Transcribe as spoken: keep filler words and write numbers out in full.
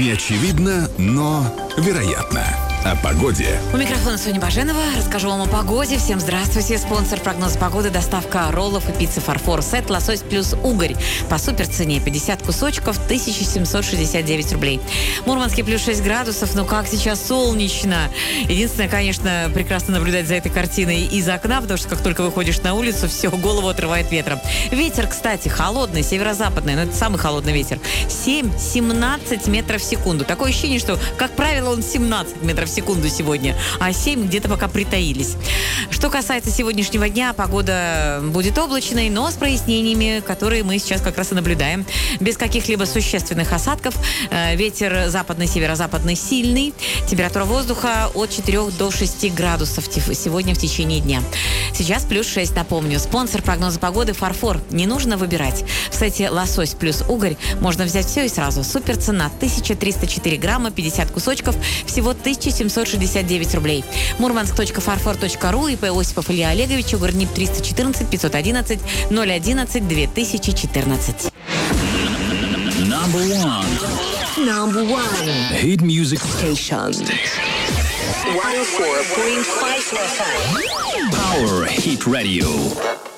Неочевидно, но вероятно. О погоде. У микрофона Соня Баженова. Расскажу вам о погоде. Всем здравствуйте. Спонсор прогноза погоды — доставка роллов и пиццы «Фарфор». Сет «Лосось плюс угорь» по суперцене. пятьдесят кусочков, тысяча семьсот шестьдесят девять рублей. Мурманске плюс шесть градусов. Ну как сейчас солнечно. Единственное, конечно, прекрасно наблюдать за этой картиной из окна, потому что как только выходишь на улицу, все, голову отрывает ветром. Ветер, кстати, холодный, северо-западный. Но это самый холодный ветер. семь-семнадцать метров в секунду. Такое ощущение, что, как правило, он семнадцать метров в секунду сегодня, а семь где-то пока притаились. Что касается сегодняшнего дня, погода будет облачной, но с прояснениями, которые мы сейчас как раз и наблюдаем. Без каких-либо существенных осадков. Ветер западный, северо-западный сильный. Температура воздуха от четырёх до шести градусов сегодня в течение дня. Сейчас плюс шесть, напомню. Спонсор прогноза погоды — «Фарфор». Не нужно выбирать. В сете «Лосось плюс угорь» можно взять все и сразу. Супер цена тысяча триста четыре грамма, пятьдесят кусочков, всего тысяча семьсот шестьдесят девять рублей. Мурманск точка фарфор точка ру, ИП Осипов Илья Олегович, Угорнип триста четырнадцать пятьсот одиннадцать ноль одиннадцать две тысячи четырнадцать. Number one. Number one. Hit music Station. one oh four point five F M. Power Hit Radio.